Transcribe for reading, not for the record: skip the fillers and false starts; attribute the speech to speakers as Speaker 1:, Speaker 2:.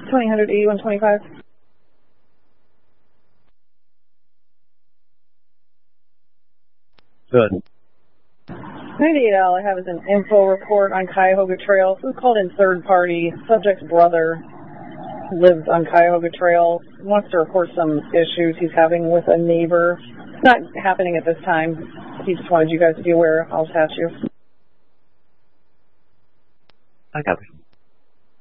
Speaker 1: 2000 8125.
Speaker 2: Good.
Speaker 1: 98L, I have is an info report on Cuyahoga Trail. This is called in third party. Subject's brother lives on Cuyahoga Trail. Wants to report some issues he's having with a neighbor. It's not happening at this time. He just wanted you guys to be aware. I'll attach you.
Speaker 2: I got it.